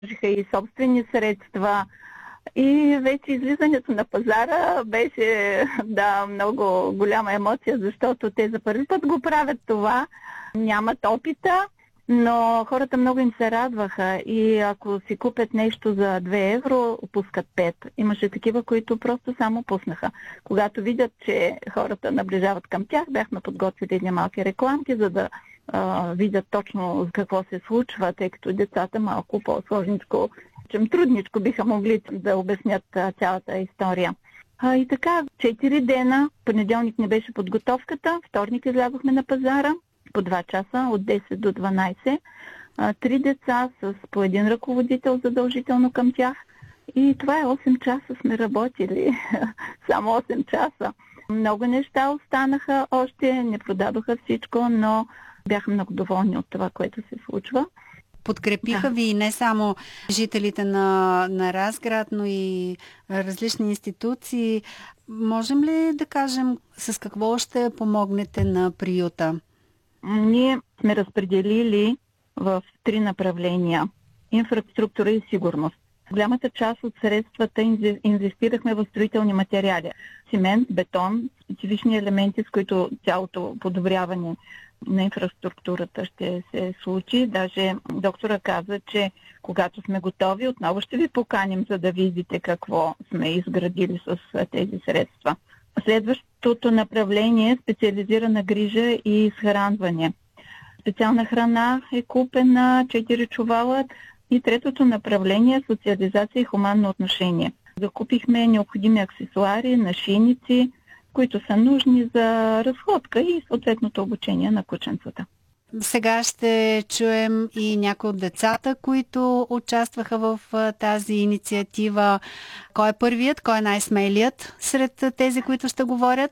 Вложиха и собствени средства. И вече излизането на пазара беше много голяма емоция, защото те за първи път го правят това. Нямат опита, но хората много им се радваха и ако си купят нещо за 2 евро, пускат 5. Имаше такива, които просто само пуснаха. Когато видят, че хората наближават към тях, бяхме подготвили едни малки рекламки, за да видят точно какво се случва, тъй като децата малко по-сложничко, чем трудничко биха могли да обяснят цялата история. И така, 4 дена, понеделник не беше подготовката, вторник излязохме на пазара, по 2 часа, от 10 до 12. 3 деца с по един ръководител задължително към тях. И това е 8 часа сме работили. Само 8 часа. Много неща останаха още, не продадоха всичко, но бяха много доволни от това, което се случва. Подкрепиха ви и не само жителите на Разград, но и различни институции. Можем ли да кажем с какво ще помогнете на приюта? Ние сме разпределили в 3 направления – инфраструктура и сигурност. Голямата част от средствата инвестирахме в строителни материали. Цимент, бетон, специфични елементи, с които цялото подобряване на инфраструктурата ще се случи. Даже доктора каза, че когато сме готови, отново ще ви поканим, за да видите какво сме изградили с тези средства. Следващото направление е специализирана грижа и изхранване. Специална храна е купена, 4 чувала. И третото направление е социализация и хуманно отношение. Закупихме необходими аксесуари, нашийници, които са нужни за разходка и съответното обучение на кученцата. Сега ще чуем и някои от децата, които участваха в тази инициатива. Кой е първият, кой е най-смелият сред тези, които ще говорят?